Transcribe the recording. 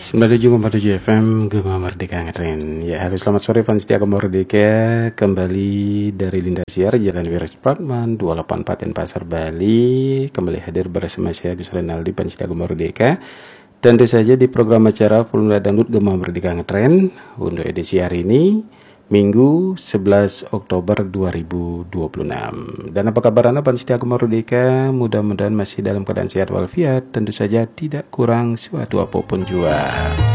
97,7 FM Gema Merdeka Ngetren. Ya, halo selamat sore fans setia Gema Merdeka. Kembali dari Linda Siar, Jalan Wiras Pratman 284 Denpasar, Bali. Kembali hadir bersama saya Gus Renaldi, fans setia Gema Merdeka. Tentu saja di program acara Formula Dangdut Gema Merdeka Ngetren untuk edisi hari ini, Minggu 11 Oktober 2026. Dan apa kabar Anda fans setia Gema Merdeka? Mudah-mudahan masih dalam keadaan sehat walafiat. Tentu saja tidak kurang suatu apapun jua.